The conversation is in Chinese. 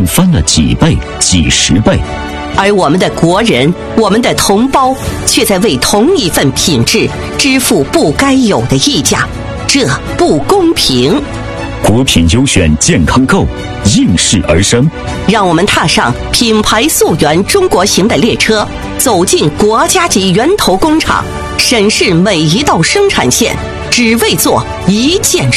翻了几倍、几十倍。 而我们的国人，我们的同胞，却在为同一份品质支付不该有的溢价，这不公平。 国品优选健康购应势而生， 让我们踏上品牌溯源中国行的列车，走进国家级源头工厂，审视每一道生产线，只为做一件事。